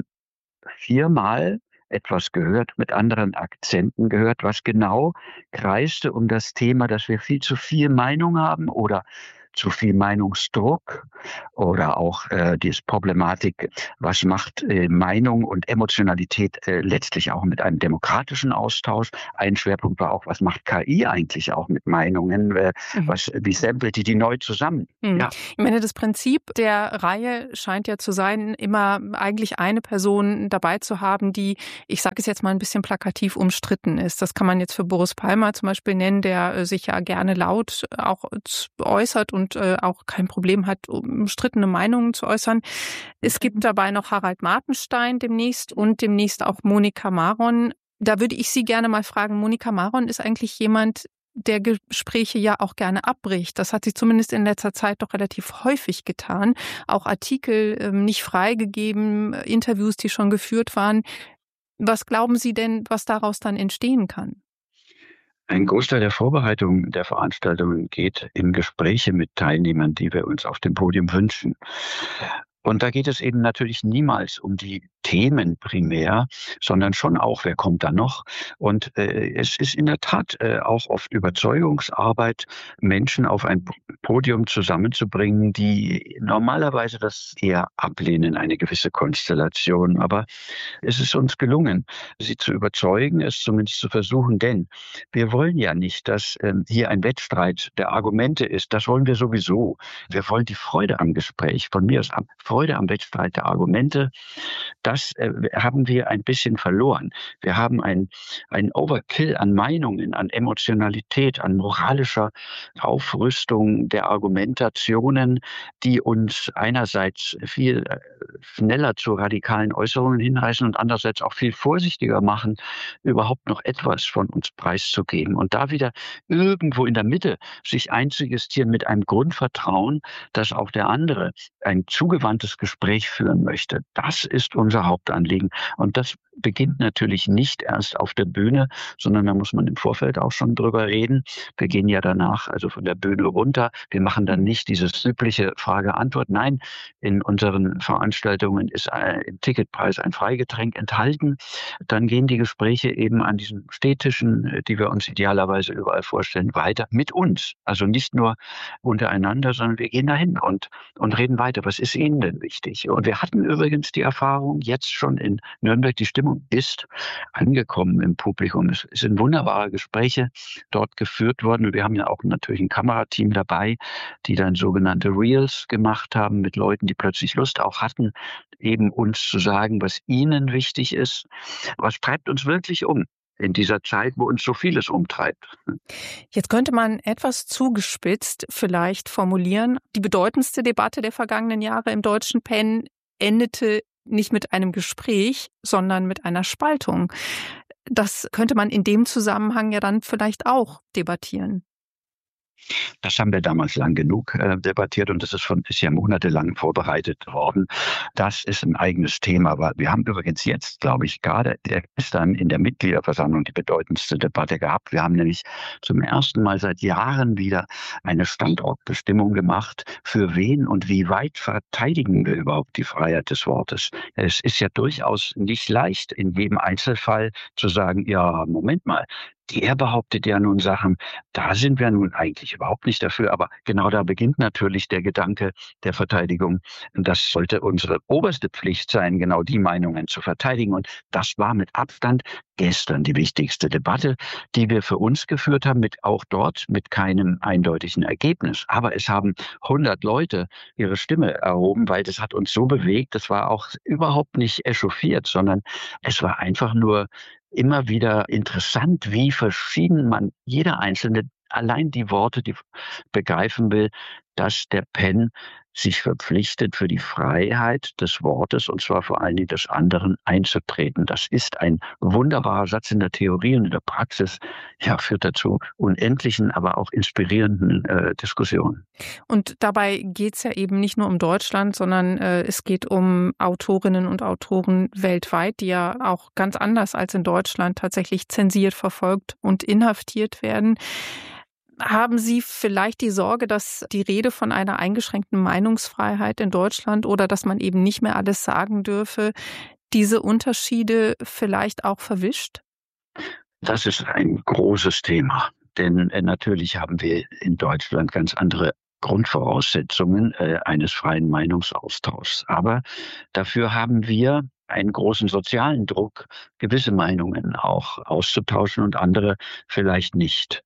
4-mal etwas gehört, mit anderen Akzenten gehört, was genau kreiste um das Thema, dass wir viel zu viel Meinung haben oder zu viel Meinungsdruck oder auch die Problematik, was macht Meinung und Emotionalität letztlich auch mit einem demokratischen Austausch. Ein Schwerpunkt war auch, was macht KI eigentlich auch mit Meinungen, wie samplet die neu zusammen. Ja. Ich meine, das Prinzip der Reihe scheint ja zu sein, immer eigentlich eine Person dabei zu haben, die, ich sage es jetzt mal ein bisschen plakativ, umstritten ist. Das kann man jetzt für Boris Palmer zum Beispiel nennen, der sich ja gerne laut auch äußert und auch kein Problem hat, umstrittene Meinungen zu äußern. Es gibt dabei noch Harald Martenstein demnächst auch Monika Maron. Da würde ich Sie gerne mal fragen, Monika Maron ist eigentlich jemand, der Gespräche ja auch gerne abbricht. Das hat sie zumindest in letzter Zeit doch relativ häufig getan. Auch Artikel nicht freigegeben, Interviews, die schon geführt waren. Was glauben Sie denn, was daraus dann entstehen kann? Ein Großteil der Vorbereitung der Veranstaltungen geht in Gespräche mit Teilnehmern, die wir uns auf dem Podium wünschen. Und da geht es eben natürlich niemals um die Themen primär, sondern schon auch, wer kommt da noch? Und es ist in der Tat auch oft Überzeugungsarbeit, Menschen auf ein Podium zusammenzubringen, die normalerweise das eher ablehnen, eine gewisse Konstellation. Aber es ist uns gelungen, sie zu überzeugen, es zumindest zu versuchen, denn wir wollen ja nicht, dass hier ein Wettstreit der Argumente ist. Das wollen wir sowieso. Wir wollen die Freude am Gespräch, von mir aus Freude am Wettstreit der Argumente. Das haben wir ein bisschen verloren. Wir haben ein Overkill an Meinungen, an Emotionalität, an moralischer Aufrüstung der Argumentationen, die uns einerseits viel schneller zu radikalen Äußerungen hinreißen und andererseits auch viel vorsichtiger machen, überhaupt noch etwas von uns preiszugeben. Und da wieder irgendwo in der Mitte sich einzujustieren mit einem Grundvertrauen, dass auch der andere ein zugewandtes Gespräch führen möchte. Das ist unser Hauptanliegen. Und das beginnt natürlich nicht erst auf der Bühne, sondern da muss man im Vorfeld auch schon drüber reden. Wir gehen ja danach also von der Bühne runter. Wir machen dann nicht dieses übliche Frage-Antwort. Nein, in unseren Veranstaltungen ist im Ticketpreis ein Freigetränk enthalten. Dann gehen die Gespräche eben an diesen Stehtischen, die wir uns idealerweise überall vorstellen, weiter mit uns. Also nicht nur untereinander, sondern wir gehen dahin und reden weiter. Was ist Ihnen denn wichtig? Und wir hatten übrigens die Erfahrung, jetzt schon in Nürnberg, die Stimmung ist angekommen im Publikum. Es sind wunderbare Gespräche dort geführt worden. Wir haben ja auch natürlich ein Kamerateam dabei, die dann sogenannte Reels gemacht haben mit Leuten, die plötzlich Lust auch hatten, eben uns zu sagen, was ihnen wichtig ist. Was treibt uns wirklich um in dieser Zeit, wo uns so vieles umtreibt? Jetzt könnte man etwas zugespitzt vielleicht formulieren. Die bedeutendste Debatte der vergangenen Jahre im deutschen PEN endete nicht mit einem Gespräch, sondern mit einer Spaltung. Das könnte man in dem Zusammenhang ja dann vielleicht auch debattieren. Das haben wir damals lang genug debattiert und das ist ja monatelang vorbereitet worden. Das ist ein eigenes Thema. Aber wir haben übrigens jetzt, glaube ich, gerade gestern in der Mitgliederversammlung die bedeutendste Debatte gehabt. Wir haben nämlich zum ersten Mal seit Jahren wieder eine Standortbestimmung gemacht, für wen und wie weit verteidigen wir überhaupt die Freiheit des Wortes. Es ist ja durchaus nicht leicht, in jedem Einzelfall zu sagen, ja, Moment mal, der behauptet ja nun Sachen, da sind wir nun eigentlich überhaupt nicht dafür. Aber genau da beginnt natürlich der Gedanke der Verteidigung. Das sollte unsere oberste Pflicht sein, genau die Meinungen zu verteidigen. Und das war mit Abstand gestern die wichtigste Debatte, die wir für uns geführt haben, auch dort mit keinem eindeutigen Ergebnis. Aber es haben 100 Leute ihre Stimme erhoben, weil das hat uns so bewegt. Das war auch überhaupt nicht echauffiert, sondern es war einfach nur immer wieder interessant, wie verschieden man jeder Einzelne allein die Worte, die begreifen will, dass der PEN sich verpflichtet, für die Freiheit des Wortes, und zwar vor allen Dingen des anderen, einzutreten. Das ist ein wunderbarer Satz in der Theorie und in der Praxis, ja, führt dazu unendlichen, aber auch inspirierenden Diskussionen. Und dabei geht es ja eben nicht nur um Deutschland, sondern es geht um Autorinnen und Autoren weltweit, die ja auch ganz anders als in Deutschland tatsächlich zensiert, verfolgt und inhaftiert werden. Haben Sie vielleicht die Sorge, dass die Rede von einer eingeschränkten Meinungsfreiheit in Deutschland oder dass man eben nicht mehr alles sagen dürfe, diese Unterschiede vielleicht auch verwischt? Das ist ein großes Thema, denn natürlich haben wir in Deutschland ganz andere Grundvoraussetzungen eines freien Meinungsaustauschs. Aber dafür haben wir einen großen sozialen Druck, gewisse Meinungen auch auszutauschen und andere vielleicht nicht.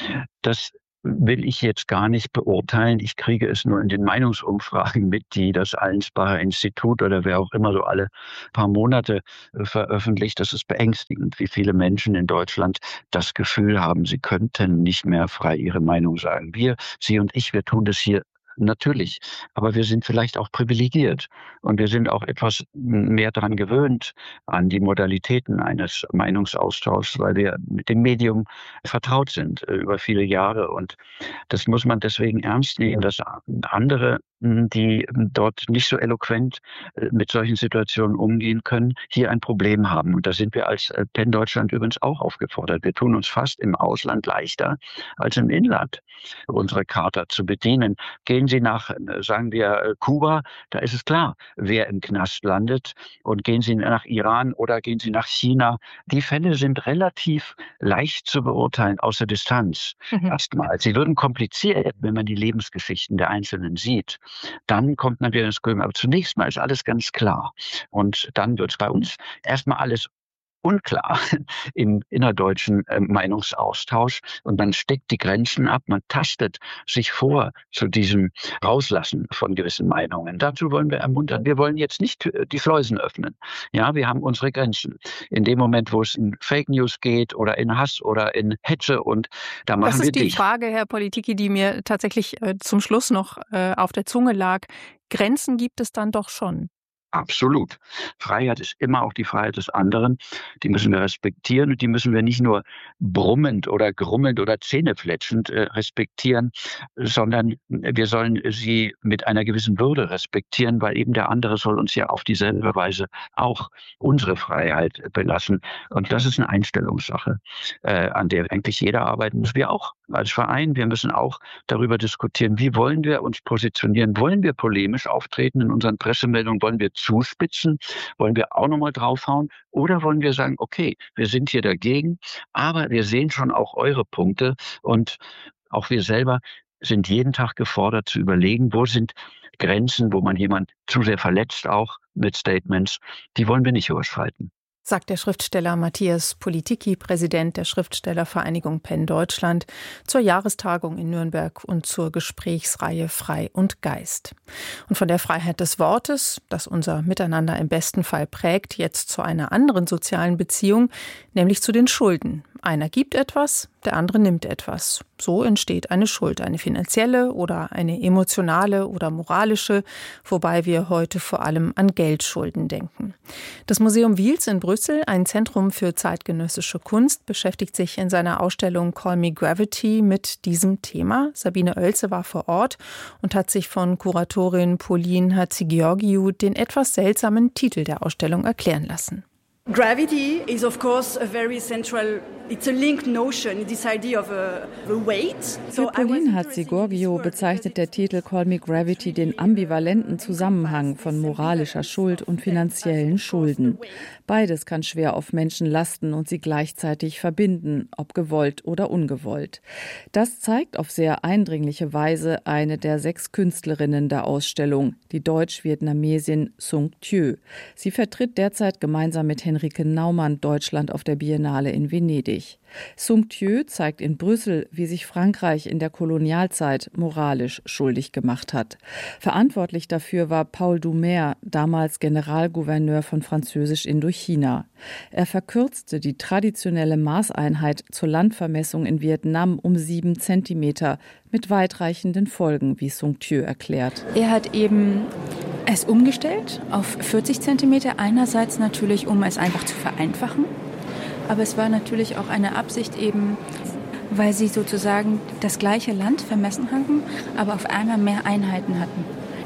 Das will ich jetzt gar nicht beurteilen. Ich kriege es nur in den Meinungsumfragen mit, die das Allensbacher Institut oder wer auch immer so alle paar Monate veröffentlicht. Das ist beängstigend, wie viele Menschen in Deutschland das Gefühl haben, sie könnten nicht mehr frei ihre Meinung sagen. Sie und ich, wir tun das hier natürlich, aber wir sind vielleicht auch privilegiert und wir sind auch etwas mehr daran gewöhnt an die Modalitäten eines Meinungsaustauschs, weil wir mit dem Medium vertraut sind über viele Jahre und das muss man deswegen ernst nehmen, dass andere, die dort nicht so eloquent mit solchen Situationen umgehen können, hier ein Problem haben. Und da sind wir als PEN Deutschland übrigens auch aufgefordert. Wir tun uns fast im Ausland leichter als im Inland, unsere Charta zu bedienen. Gehen Sie nach, sagen wir, Kuba, da ist es klar, wer im Knast landet. Und gehen Sie nach Iran oder gehen Sie nach China. Die Fälle sind relativ leicht zu beurteilen aus der Distanz. Erstmal. Sie würden kompliziert, wenn man die Lebensgeschichten der Einzelnen sieht. Dann kommt man wieder ins Grübeln. Aber zunächst mal ist alles ganz klar. Und dann wird es bei uns erstmal alles unklar im innerdeutschen Meinungsaustausch und man steckt die Grenzen ab, man tastet sich vor zu diesem Rauslassen von gewissen Meinungen. Dazu wollen wir ermuntern. Wir wollen jetzt nicht die Schleusen öffnen. Ja, wir haben unsere Grenzen. In dem Moment, wo es in Fake News geht oder in Hass oder in Hetze und da machen wir dicht. Das ist die Frage, Herr Politicki, die mir tatsächlich zum Schluss noch auf der Zunge lag. Grenzen gibt es dann doch schon. Absolut. Freiheit ist immer auch die Freiheit des anderen. Die müssen wir respektieren und die müssen wir nicht nur brummend oder grummelnd oder zähnefletschend respektieren, sondern wir sollen sie mit einer gewissen Würde respektieren, weil eben der andere soll uns ja auf dieselbe Weise auch unsere Freiheit belassen. Und das ist eine Einstellungssache, an der eigentlich jeder arbeiten muss. Wir auch als Verein. Wir müssen auch darüber diskutieren, wie wollen wir uns positionieren? Wollen wir polemisch auftreten in unseren Pressemeldungen? Wollen wir zuspitzen? Wollen wir auch nochmal draufhauen? Oder wollen wir sagen, okay, wir sind hier dagegen, aber wir sehen schon auch eure Punkte und auch wir selber sind jeden Tag gefordert zu überlegen, wo sind Grenzen, wo man jemand zu sehr verletzt auch mit Statements, die wollen wir nicht überschreiten. Sagt der Schriftsteller Matthias Politicki, Präsident der Schriftstellervereinigung PEN Deutschland, zur Jahrestagung in Nürnberg und zur Gesprächsreihe Frei und Geist. Und von der Freiheit des Wortes, das unser Miteinander im besten Fall prägt, jetzt zu einer anderen sozialen Beziehung, nämlich zu den Schulden. Einer gibt etwas, der andere nimmt etwas. So entsteht eine Schuld, eine finanzielle oder eine emotionale oder moralische, wobei wir heute vor allem an Geldschulden denken. Das Museum Wiels in Brüssel, ein Zentrum für zeitgenössische Kunst, beschäftigt sich in seiner Ausstellung Call Me Gravity mit diesem Thema. Sabine Oelze war vor Ort und hat sich von Kuratorin Pauline Hatzigeorgiou den etwas seltsamen Titel der Ausstellung erklären lassen. Gravity is of course a very central, it's a linked notion, this idea of a weight. Für Pauline Hatzigeorgiou bezeichnet der Titel Call Me Gravity den ambivalenten Zusammenhang von moralischer Schuld und finanziellen Schulden. Beides kann schwer auf Menschen lasten und sie gleichzeitig verbinden, ob gewollt oder ungewollt. Das zeigt auf sehr eindringliche Weise eine der 6 Künstlerinnen der Ausstellung, die Deutsch-Vietnamesin Sung Thieu. Sie vertritt derzeit gemeinsam mit Henrike Naumann Deutschland auf der Biennale in Venedig. Sung Thieu zeigt in Brüssel, wie sich Frankreich in der Kolonialzeit moralisch schuldig gemacht hat. Verantwortlich dafür war Paul Doumer, damals Generalgouverneur von Französisch Indochina. Er verkürzte die traditionelle Maßeinheit zur Landvermessung in Vietnam um 7 Zentimeter mit weitreichenden Folgen, wie Sung Thieu erklärt. Er hat eben es umgestellt auf 40 Zentimeter, einerseits natürlich, um es einfach zu vereinfachen. Aber es war natürlich auch eine Absicht eben, weil sie sozusagen das gleiche Land vermessen hatten, aber auf einmal mehr Einheiten hatten.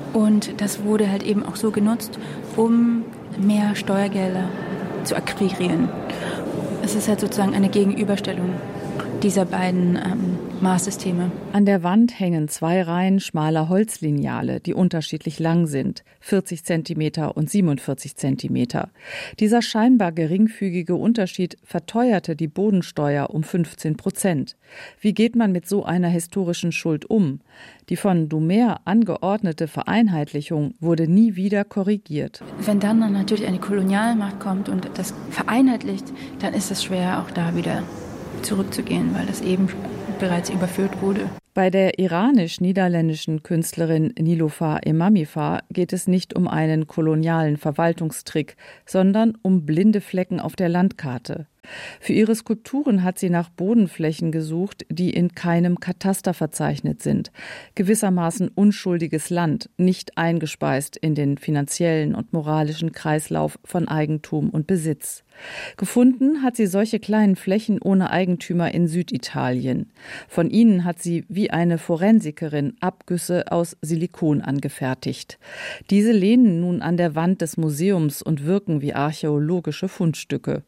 Und das wurde halt eben auch so genutzt, um mehr Steuergelder zu akquirieren. Es ist halt sozusagen eine Gegenüberstellung dieser beiden Maßsysteme. An der Wand hängen 2 Reihen schmaler Holzlineale, die unterschiedlich lang sind, 40 cm und 47 cm. Dieser scheinbar geringfügige Unterschied verteuerte die Bodensteuer um 15%. Wie geht man mit so einer historischen Schuld um? Die von Doumer angeordnete Vereinheitlichung wurde nie wieder korrigiert. Wenn dann natürlich eine Kolonialmacht kommt und das vereinheitlicht, dann ist es schwer, auch da wieder zurückzugehen, weil das eben bereits überführt wurde. Bei der iranisch-niederländischen Künstlerin Niloufar Emamifar geht es nicht um einen kolonialen Verwaltungstrick, sondern um blinde Flecken auf der Landkarte. Für ihre Skulpturen hat sie nach Bodenflächen gesucht, die in keinem Kataster verzeichnet sind. Gewissermaßen unschuldiges Land, nicht eingespeist in den finanziellen und moralischen Kreislauf von Eigentum und Besitz. Gefunden hat sie solche kleinen Flächen ohne Eigentümer in Süditalien. Von ihnen hat sie wie eine Forensikerin Abgüsse aus Silikon angefertigt. Diese lehnen nun an der Wand des Museums und wirken wie archäologische Fundstücke.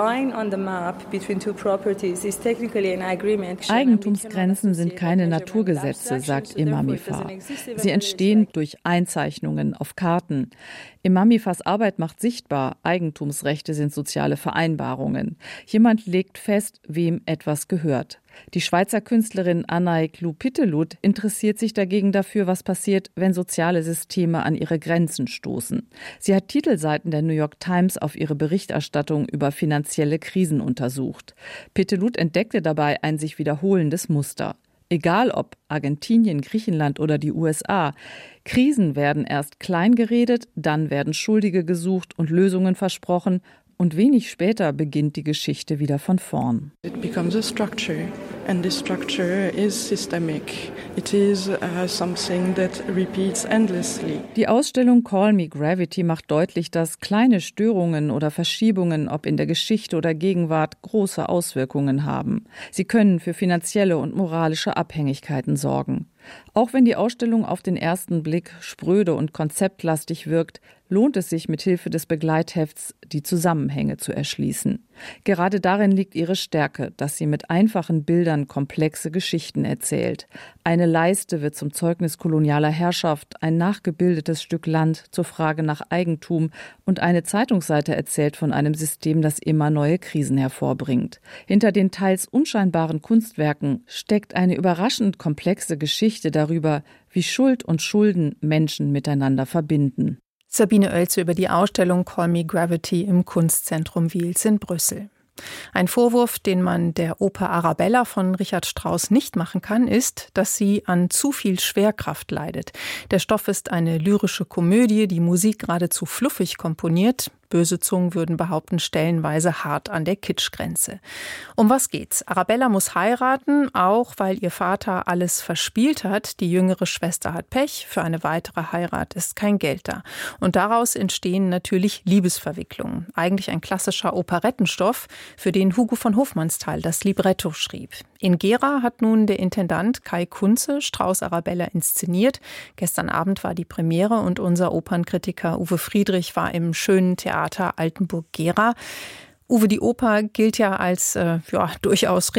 Eigentumsgrenzen sind keine Naturgesetze, sagt Emamifar. Sie entstehen durch Einzeichnungen auf Karten. Emamifars Arbeit macht sichtbar, Eigentumsrechte sind soziale Vereinbarungen. Jemand legt fest, wem etwas gehört. Die Schweizer Künstlerin Anaï Clou-Pittelut interessiert sich dagegen dafür, was passiert, wenn soziale Systeme an ihre Grenzen stoßen. Sie hat Titelseiten der New York Times auf ihre Berichterstattung über finanzielle Krisen untersucht. Pittelut entdeckte dabei ein sich wiederholendes Muster. Egal ob Argentinien, Griechenland oder die USA, Krisen werden erst klein geredet, dann werden Schuldige gesucht und Lösungen versprochen. Und wenig später beginnt die Geschichte wieder von vorn. It becomes a structure, and this structure is systemic. It is something that repeats endlessly. Die Ausstellung Call Me Gravity macht deutlich, dass kleine Störungen oder Verschiebungen, ob in der Geschichte oder Gegenwart, große Auswirkungen haben. Sie können für finanzielle und moralische Abhängigkeiten sorgen. Auch wenn die Ausstellung auf den ersten Blick spröde und konzeptlastig wirkt, lohnt es sich mit Hilfe des Begleithefts, die Zusammenhänge zu erschließen. Gerade darin liegt ihre Stärke, dass sie mit einfachen Bildern komplexe Geschichten erzählt. Eine Leiste wird zum Zeugnis kolonialer Herrschaft, ein nachgebildetes Stück Land zur Frage nach Eigentum und eine Zeitungsseite erzählt von einem System, das immer neue Krisen hervorbringt. Hinter den teils unscheinbaren Kunstwerken steckt eine überraschend komplexe Geschichte darüber, wie Schuld und Schulden Menschen miteinander verbinden. Sabine Oelze über die Ausstellung Call Me Gravity im Kunstzentrum Wiels in Brüssel. Ein Vorwurf, den man der Oper Arabella von Richard Strauss nicht machen kann, ist, dass sie an zu viel Schwerkraft leidet. Der Stoff ist eine lyrische Komödie, die Musik geradezu fluffig komponiert. Böse Zungen würden behaupten, stellenweise hart an der Kitschgrenze. Um was geht's? Arabella muss heiraten, auch weil ihr Vater alles verspielt hat. Die jüngere Schwester hat Pech, für eine weitere Heirat ist kein Geld da. Und daraus entstehen natürlich Liebesverwicklungen. Eigentlich ein klassischer Operettenstoff, für den Hugo von Hofmannsthal das Libretto schrieb. In Gera hat nun der Intendant Kai Kunze Strauss Arabella inszeniert. Gestern Abend war die Premiere und unser Opernkritiker Uwe Friedrich war im schönen Theater Altenburg-Gera. Uwe, die Oper gilt ja als durchaus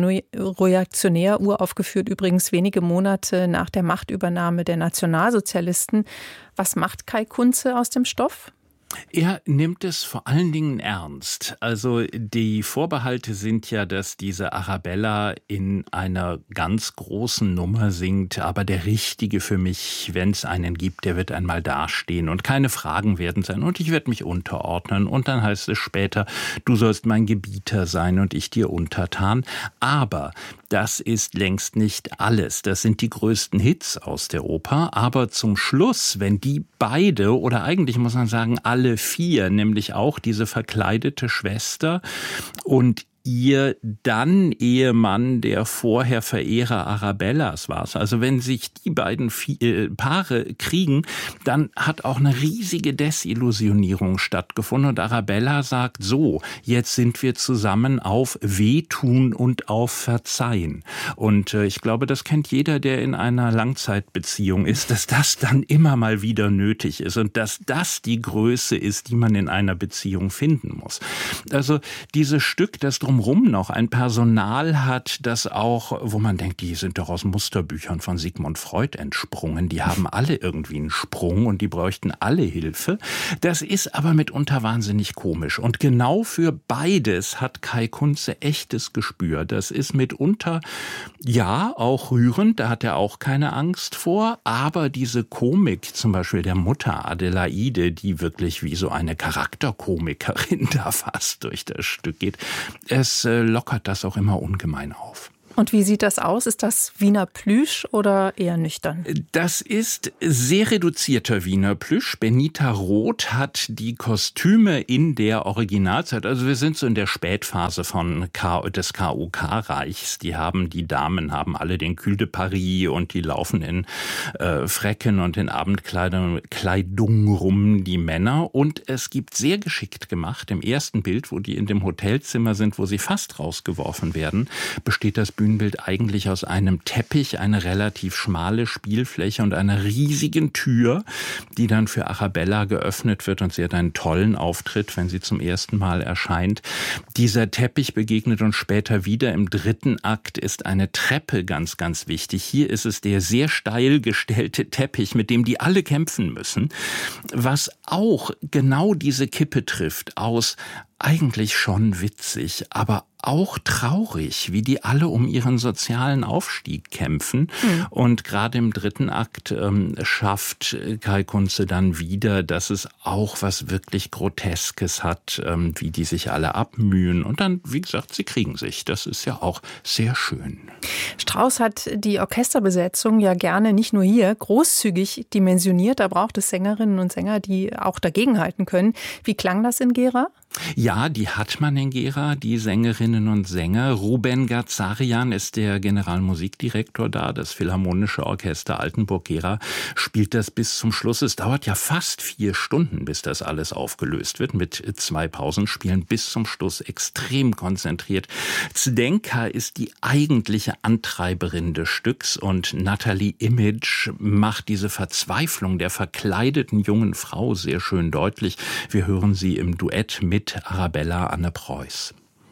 reaktionär, uraufgeführt übrigens wenige Monate nach der Machtübernahme der Nationalsozialisten. Was macht Kai Kunze aus dem Stoff? Er nimmt es vor allen Dingen ernst. Also die Vorbehalte sind ja, dass diese Arabella in einer ganz großen Nummer singt, aber der Richtige für mich, wenn es einen gibt, der wird einmal dastehen und keine Fragen werden sein und ich werde mich unterordnen und dann heißt es später, du sollst mein Gebieter sein und ich dir untertan. Aber das ist längst nicht alles. Das sind die größten Hits aus der Oper, aber zum Schluss, wenn die beide oder eigentlich muss man sagen alle vier, nämlich auch diese verkleidete Schwester und ihr dann Ehemann, der vorher Verehrer Arabellas war. Also wenn sich die beiden Paare kriegen, dann hat auch eine riesige Desillusionierung stattgefunden. Und Arabella sagt so, jetzt sind wir zusammen auf Wehtun und auf Verzeihen. Und ich glaube, das kennt jeder, der in einer Langzeitbeziehung ist, dass das dann immer mal wieder nötig ist und dass das die Größe ist, die man in einer Beziehung finden muss. Also dieses Stück, das drum drumherum noch ein Personal hat, das auch, wo man denkt, die sind doch aus Musterbüchern von Sigmund Freud entsprungen. Die haben alle irgendwie einen Sprung und die bräuchten alle Hilfe. Das ist aber mitunter wahnsinnig komisch. Und genau für beides hat Kai Kunze echtes Gespür. Das ist mitunter, ja, auch rührend, da hat er auch keine Angst vor, aber diese Komik, zum Beispiel der Mutter Adelaide, die wirklich wie so eine Charakterkomikerin da fast durch das Stück geht, es lockert das auch immer ungemein auf. Und wie sieht das aus? Ist das Wiener Plüsch oder eher nüchtern? Das ist sehr reduzierter Wiener Plüsch. Benita Roth hat die Kostüme in der Originalzeit, also wir sind so in der Spätphase des KUK-Reichs. Die Damen haben alle den Cul de Paris und die laufen in Fräcken und in Abendkleidung rum, die Männer. Und es gibt sehr geschickt gemacht, im ersten Bild, wo die in dem Hotelzimmer sind, wo sie fast rausgeworfen werden, besteht das Bühnenbild eigentlich aus einem Teppich, eine relativ schmale Spielfläche und einer riesigen Tür, die dann für Arabella geöffnet wird und sie hat einen tollen Auftritt, wenn sie zum ersten Mal erscheint. Dieser Teppich begegnet uns später wieder. Im dritten Akt ist eine Treppe ganz, ganz wichtig. Hier ist es der sehr steil gestellte Teppich, mit dem die alle kämpfen müssen, was auch genau diese Kippe trifft aus eigentlich schon witzig, aber auch traurig, wie die alle um ihren sozialen Aufstieg kämpfen. Und gerade im dritten Akt schafft Kai Kunze dann wieder, dass es auch was wirklich Groteskes hat, wie die sich alle abmühen. Und dann, wie gesagt, sie kriegen sich. Das ist ja auch sehr schön. Strauss hat die Orchesterbesetzung ja gerne nicht nur hier großzügig dimensioniert. Da braucht es Sängerinnen und Sänger, die auch dagegenhalten können. Wie klang das in Gera? Ja, die hat man in Gera, die Sängerinnen und Sänger. Ruben Gazarian ist der Generalmusikdirektor da. Das Philharmonische Orchester Altenburg-Gera spielt das bis zum Schluss. Es dauert ja fast 4 Stunden, bis das alles aufgelöst wird, mit 2 Pausenspielen bis zum Schluss extrem konzentriert. Zdenka ist die eigentliche Antreiberin des Stücks und Natalie Image macht diese Verzweiflung der verkleideten jungen Frau sehr schön deutlich. Wir hören sie im Duett mit Arabella Anne Preuß.